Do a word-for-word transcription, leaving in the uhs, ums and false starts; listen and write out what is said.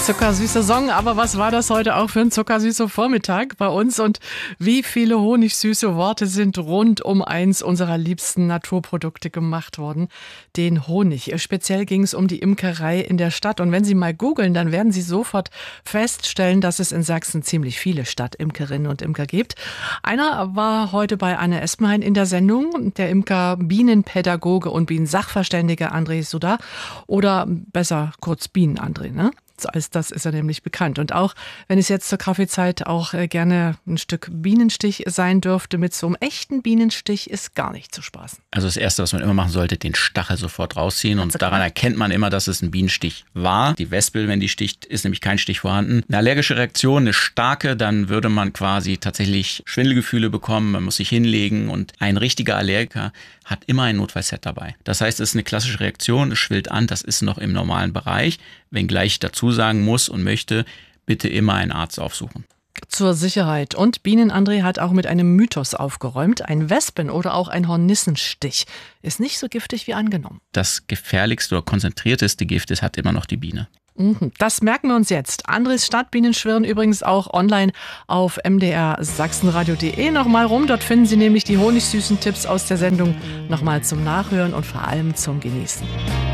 Zuckersüßer Song, aber was war das heute auch für ein zuckersüßer Vormittag bei uns und wie viele honigsüße Worte sind rund um eins unserer liebsten Naturprodukte gemacht worden, den Honig. Speziell ging es um die Imkerei in der Stadt und wenn Sie mal googeln, dann werden Sie sofort feststellen, dass es in Sachsen ziemlich viele Stadtimkerinnen und Imker gibt. Einer war heute bei Anne Espenhain in der Sendung, der Imker, Bienenpädagoge und Bienensachverständige André Suda oder besser kurz Bienen-André, ne? Als das ist er nämlich bekannt. Und auch, wenn es jetzt zur Kaffeezeit auch gerne ein Stück Bienenstich sein dürfte, mit so einem echten Bienenstich ist gar nicht zu spaßen. Also das Erste, was man immer machen sollte, den Stachel sofort rausziehen. Und daran erkennt man immer, dass es ein Bienenstich war. Die Wespe, wenn die sticht, ist nämlich kein Stich vorhanden. Eine allergische Reaktion, eine starke, dann würde man quasi tatsächlich Schwindelgefühle bekommen. Man muss sich hinlegen und ein richtiger Allergiker hat immer ein Notfallset dabei. Das heißt, es ist eine klassische Reaktion, es schwillt an, das ist noch im normalen Bereich. Wenngleich ich dazu sagen muss und möchte, bitte immer einen Arzt aufsuchen. Zur Sicherheit. Und Bienen-André hat auch mit einem Mythos aufgeräumt. Ein Wespen- oder auch ein Hornissenstich ist nicht so giftig wie angenommen. Das gefährlichste oder konzentrierteste Gift ist, hat immer noch die Biene. Das merken wir uns jetzt. Andres Stadtbienen schwirren übrigens auch online auf m d r sachsenradio punkt d e nochmal rum. Dort finden Sie nämlich die honigsüßen Tipps aus der Sendung nochmal zum Nachhören und vor allem zum Genießen.